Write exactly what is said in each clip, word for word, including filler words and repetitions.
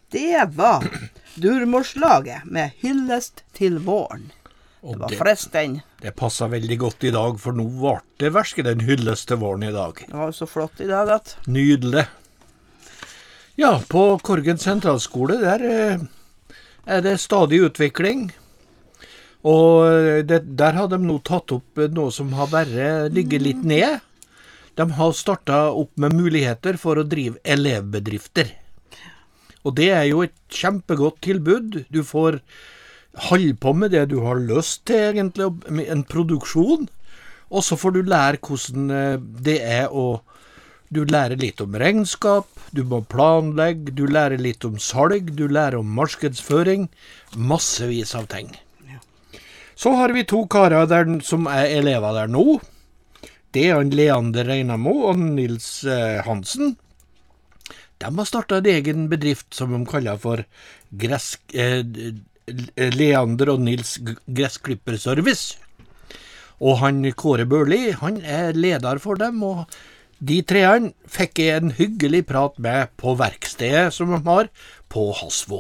Det var Durmorslaget med hyllest til våren. Det var fresten. Det passet veldig godt i dag, for nå var det virkelig en hyllest til våren i dag. Det var jo så flott i dag at... Nydelig. Ja, på Korgen sentralskole, der er det stadig utvikling. Og det, der har de nå tatt opp noe som har bare ligget litt ned. De har startet opp med muligheter for å drive elevbedrifter. Og det er jo et kjempegodt tilbud. Du får holde på med det du har lyst til, egentlig, med en produksjon. Og så får du lære hvordan det er å... Du lærer litt om regnskap, du må planlegge, du lærer litt om salg, du lærer om markedsføring, massevis av ting. Ja. Så har vi to karer der, som er elever der nå. Det er han Leander Reinamo og Nils eh, Hansen. De har startet en egen bedrift som de kaller for gress, eh, Leander og Nils Gressklipperservice. Og han Kåre Børli, han er leder for dem, og de treene fikk jeg en hyggelig prat med på verkstedet som de har på Hasvo.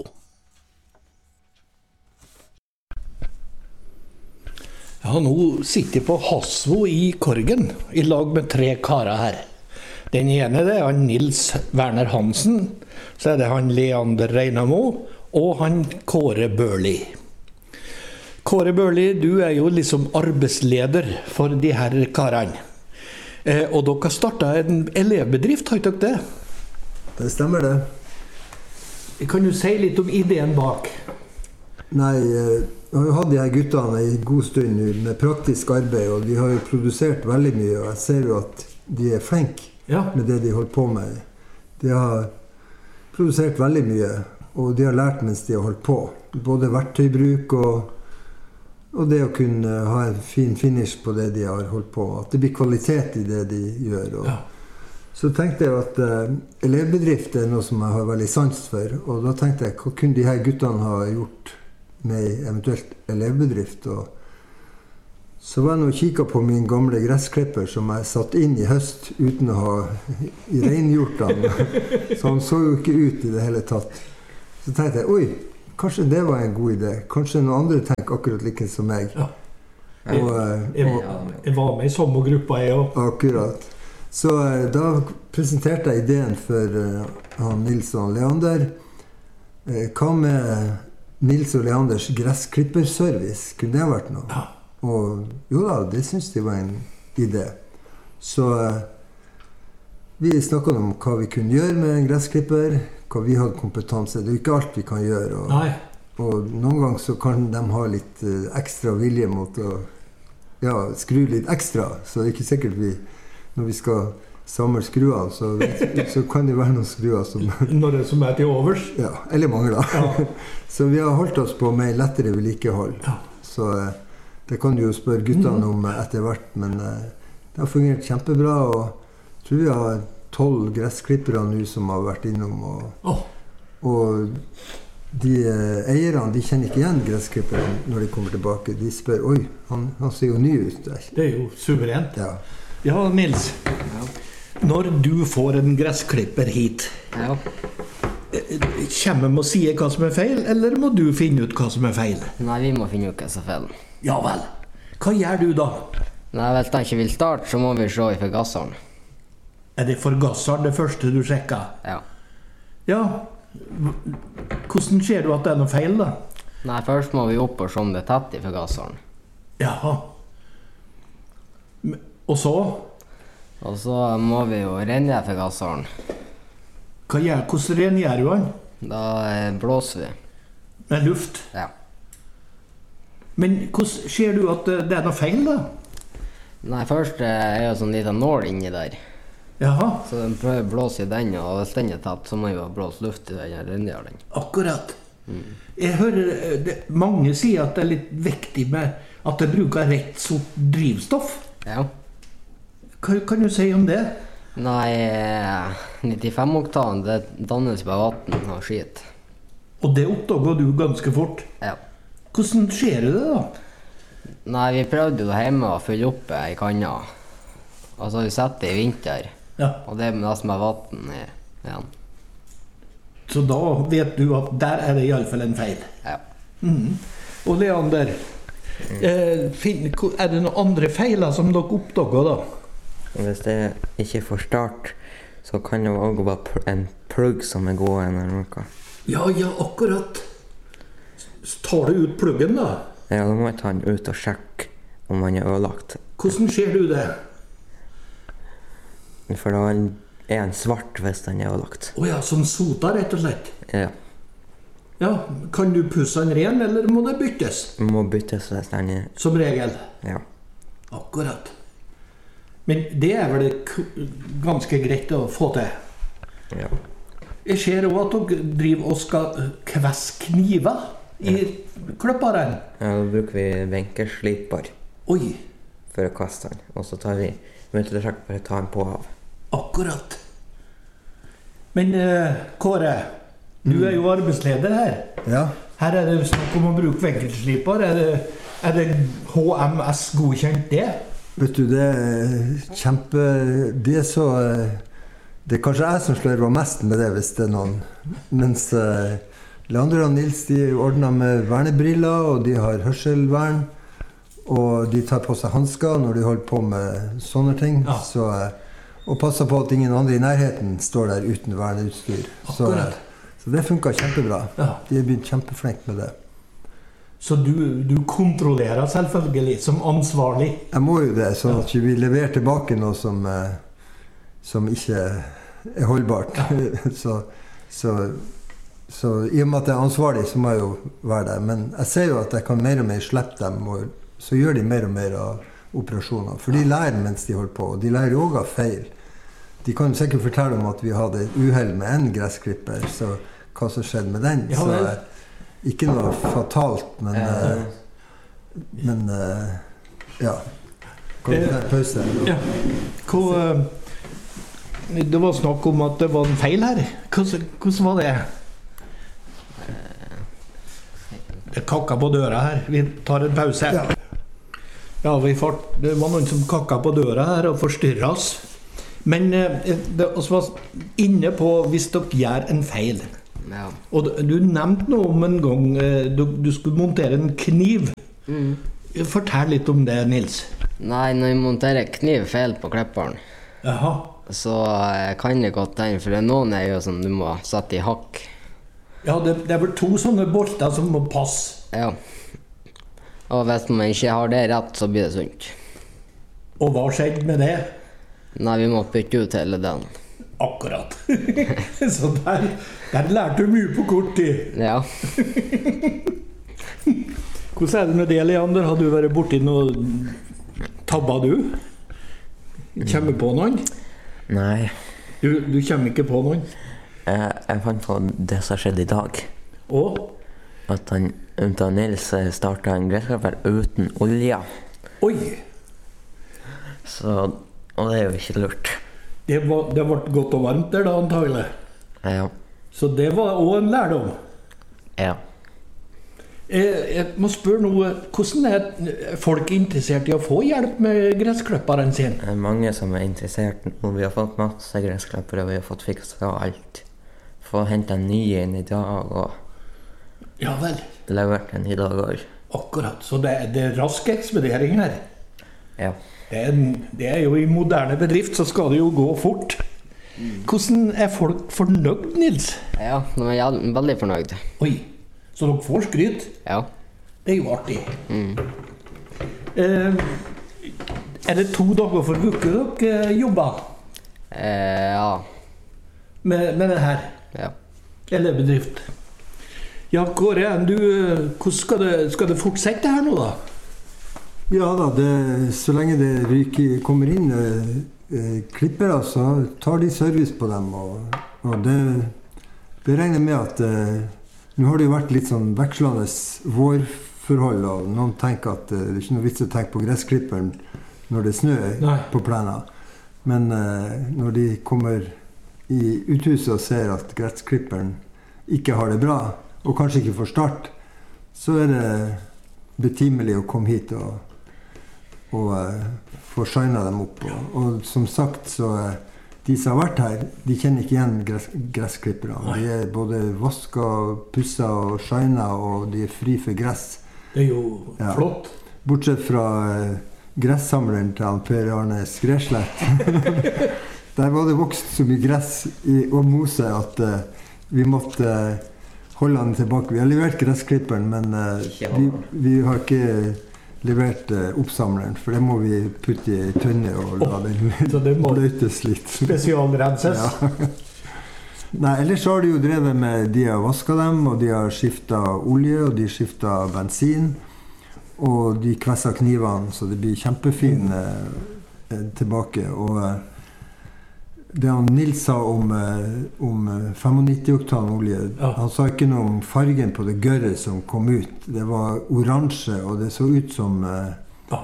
Ja, nå sitter jeg på Hasvo i Korgen, i lag med tre karer her. Den ene det er han Nils Werner Hansen, så er det han Leander Reinamo, og han Kåre Børli. Kåre Børli, du er jo liksom arbeidsleder for de her karene. Eh, og dere har startet en elevbedrift, har ikke dere det? Det stemmer det. Kan du si litt om ideen bak? Nei, jeg har jo hatt de her guttene en god stund med praktisk arbeid, og de har jo produsert veldig mye, og jeg ser jo at de er flinke ja. Med det de holder på med. De har produsert veldig mye, og de har lært mens de har holdt på. Både verktøybruk og Og det å kunne ha en fin finish på det de har holdt på. At det blir kvalitet i det de gjør. Og ja. Så tenkte jeg at uh, elevbedrift er noe som jeg har veldig sans for. Og da tenkte jeg, hva kunne de her guttene ha gjort med eventuelt elevbedrift? Og så var jeg nå og kikket på min gamle gressklipper som jeg satt inn i høst uten å ha i rengjort den. Så han så jo ikke ut i det hele tatt. Så tenkte jeg, oi, kanskje det var en god idé. Kanskje noen andre tenker akkurat like som meg. Ja. Og, jeg, jeg, jeg var med i sommergruppa, jeg også. Akkurat. Så da presenterte jeg ideen for uh, han Nils og Leander. Uh, hva med Nils og Leanders gressklipperservice? Kunne det vært noe? Ja. Og jo da, det synes de var en idé. Så uh, vi snakket om hva vi kunne gjøre med en gressklipper, hva vi hadde kompetanse. Det er jo ikke alt vi kan gjøre. Og, Nei. og noen ganger så kan de ha litt uh, ekstra vilje mot å ja, skru litt ekstra. Så det er ikke sikkert vi, når vi skal samle skruene, så, så kan det være noen skruer som... Når det som er til overs? Ja, eller mangler. Ja. Så vi har holdt oss på med lettere vedlikehold. Ja. Så uh, det kan du jo spørre guttene mm. om etter hvert, men uh, det har fungert kjempebra, og jeg tror vi har tolv gressklippere nå som har vært innom, og, oh. og de eh, eierne, de kjenner ikke igjen gressklipperen når de kommer tilbake. De spør, oi, han, han ser jo ny ut der. Det er jo suverent. Ja, ja Nils, ja. Når du får en gressklipper hit, ja. kommer de og sier hva som er feil, eller må du finne ut hva som er feil? Nei, vi må finne ut hva som er feil. Ja vel. Hva gjør du da? Nei, hvis han ikke vil starte, så må vi se i forgasseren. Er det forgasseren det første du sjekker? Ja. Ja. Hvordan ser du at det er noe feil da? Nei, først må vi opp og se om det er tett i forgasseren. Jaha. Og så? Og så må vi jo rengjøre forgasseren. Hva gjør, hvordan rengjør du den? Da blåser vi. Med luft? Ja. Men hvordan ser du at det er noe feil da? Nei, først er jo sånn liten nål inni der. Jaha. Så den prøver å blåse i den, og hvis den er tatt, så må jo blåse luft i den og rengjøre den. Akkurat. Mm. Jeg hører det, mange sier at det er litt viktig med at det bruker rett sort drivstoff. Ja. Hva kan du si om det? Nei, nittifem oktan, det dannes på vatten og skit. Og det oppdager du ganske fort? Ja. Hvordan skjer det da? Nei, vi prøvde jo hjemme å fylle opp i kanna. Og så har vi sett det i vinter. Ja. Og det er nesten med vatten igjen. Så Så da vet du at der er det i alle fall en feil. Ja. Mm. Og Leander, eh, fin, er det noen andre feiler som dere oppdager da? Hvis det ikke får start, så kan det også være en plugg som er god eller noe. Ja, ja, akkurat. Tar du ut pluggen da? Ja, da må jeg ta den ut og sjekke om den er ødelagt. Hvordan ser du det? For da er den svart hvis den er ødelagt. Åja, som sota rett og slett? Ja. Ja, kan du pusse den ren, eller må det byttes? Den må byttes hvis den er... Som regel? Ja. Akkurat. Men det er vel ganske greit å få til? Ja. Jeg ser også at dere driver og skal kvesse kniver i kløpperen. Ja, da bruker vi venkelsliper. Oi. For å kaste den. Og så tar vi møtelesjakk for å ta den på av. Akkurat. Men uh, Kåre, du er jo arbeidsleder her. Ja. Her er det snakk om å bruke venkelsliper. Er det, er det H M S godkjent det? Vet du, det er kjempe... Det er så... Det er kanskje jeg som slører mest med det, hvis det er noen. Mens uh, Leander og Nils, de er ordnet med vernebriller, og de har hørselvern. Og de tar på seg handsker når de holder på med sånne ting. Ja. Så, uh, og passer på at ingen andre i nærheten står der uten verneutstyr. Så, uh, så det funker kjempebra. Ja. De er blitt kjempeflinke med det. Så du, du kontrollerer selvfølgelig som ansvarlig? Jeg må jo det, sånn at vi leverer tilbake noe som, som ikke er holdbart. Ja. så, så, så i og med at jeg er ansvarlig, så må jeg jo være der. Men jeg ser jo at jeg kan mer og mer slippe dem, og så gjør de mer og mer av operasjoner. For de lærer mens de holder på, og de lærer jo også av feil. De kan sikkert fortelle om at vi hadde et uheld med en gressklipper, så hva som skjedde med den. Ja, så, ikke noe fatalt, men, ja. uh, men uh, ja. Kan vi ta en pause? Ja. Hva, uh, det var snakk om at det var en feil her. Hvordan, hvordan var det? Det kakka på døra her. Vi tar en pause. Ja, ja vi fart, det var noen som kakka på døra her og forstyrret oss. Men uh, det var inne på hvis dere gjør en feil. Ja. Og du nevnte noe om en gang du, du skulle montere en kniv. Mm. Fortell litt om det, Nils. Nei, når vi monterer kniv feil på klipperen, Jaha. så kan det godt hende, for noen er jo som du må sette i hakk. Ja, det, det er vel to sånne bolter som må passe. Ja. Og hvis man ikke har det rett, så blir det sunt. Og hva skjedde med det? Nei, vi må bytte ut hele den. Akkurat. Så der, der lærte du mye på kort tid. Ja. Hvordan er det med det, Leander? Har du vært borti noe tabba du? Kommer på noen? Nei. Du, du kommer ikke på noen? Jeg, jeg fant på det som skjedde i dag. Og? At han, da Nils startet en gressklipper uten olje. Oi! Så, og det er jo ikke lurt. Det, var, det ble godt og varmt der da, antagelig. Ja. Så det var også en lærdom. Ja. Jeg, jeg må spørre noe, hvordan er folk interessert i å få hjelp med gressklipperen sin? Det er mange som er interessert, og vi har fått masse gressklipper, og vi har fått fikset alt. Få hentet en ny inn i dag, og ja vel. levert den i dag også. Akkurat, så det, det er rask ekspedering her. Ja. Det er, det er jo i moderne bedrift, så skal det jo gå fort. Hvordan er folk fornøyd, Nils? Ja, de er veldig fornøyd. Oi, så dere får skryt? Ja. Det er jo artig. Mm. Eh, er det to dager for uke dere jobber Eh, ja. med, med det her? Ja. Eller bedrift? Ja, Kåre, du, hvordan skal det, skal det fortsette her nå da? Ja da, det, så lenge det ryker, kommer inn eh, klippere, så tar de service på dem. Og, og det, det regner med at eh, nå har det jo vært litt sånn vekslende vårforhold, og noen tenker at eh, det er ikke noe vits å tenke på gressklipperen når det snør Nei. på plenen. Men eh, når de kommer i uthuset og ser at gressklipperen ikke har det bra, og kanskje ikke får start, så er det betimelig å komme hit og og uh, få shina dem opp. Og, og som sagt så uh, de som har vært her, de kjenner ikke igjen gress, gressklipperne. De er både vasket, pusset og shina, og de er fri for gress. Det er jo ja. flott. Bortsett fra eh, gressamleren til han Per Arne Skreslett. Der var det vokst så mye gress i, og mose at eh, vi måtte eh, holde han tilbake. Vi har levert gressklipperen, men eh, vi, vi har ikke levert eh, oppsamleren, for det må vi putte i tønne og la den oh, bløytes litt. Spesialrenses. Ja. Nei, ellers har de jo drevet med, de har vasket dem, og de har skiftet olje, og de har skiftet bensin, og de kvesser knivene, så det blir kjempefin eh, tilbake. Og eh, det han Nils sa om, eh, om nittifem oktan olje, ja. Han sa ikke noe om fargen på det gørret som kom ut. Det var oransje, og det så ut som eh, ja.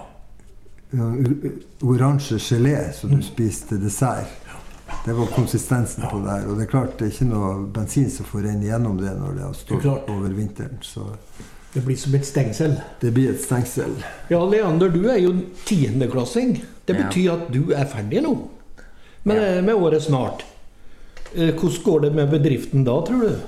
oransje gelé som du spiste dessert. Det var konsistensen på det her, og det er klart det er ikke noe bensin som får renne gjennom det når det har stått over vinteren. Så det blir som et stengsel. Det blir et stengsel. Ja, Leander, du er jo tiendeklassing. Det betyr ja. At du er ferdig nå. Men ja. Med året snart. Hvordan går det med bedriften da, tror du?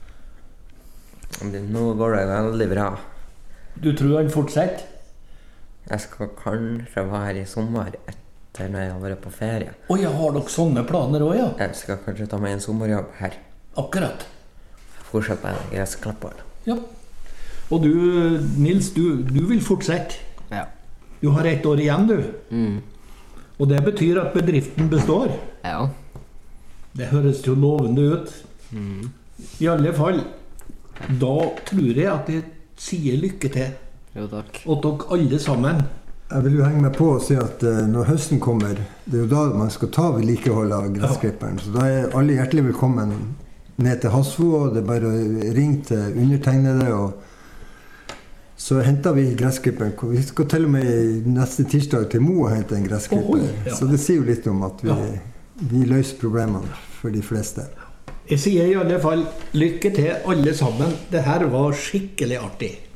Nå går det veldig bra. Du tror han fortsetter? Jeg skal kanskje være i sommer etter når jeg har vært på ferie. Å ja, har dere sånne planer også, ja? Jeg skal kanskje ta meg en sommerjobb her. Akkurat. Fortsett med gressklapper. Ja. Og du, Nils, du, du vil fortsette? Ja. Du har ett år igjen, du. Mm. Og det betyr at bedriften består? Ja. Det høres jo lovende ut. Mm. I alle fall, da tror jeg at jeg sier lykke til. Jo, takk. Og dere alle sammen. Jeg vil jo henge meg på og si at uh, når høsten kommer, det er jo da man skal ta vedlikehold av gressklipperen. Så da er alle hjertelig velkommen ned til Hasvo, og det er bare å ringe til undertegnede, og så henter vi gressklipperen. Vi skal til og med neste tirsdag til Mo og hente en gressklipper. Oh, ja. Så det sier jo litt om at vi, ja. vi løser problemene for de fleste. Jeg sier i alle fall lykke til alle sammen. Det her var skikkelig artig.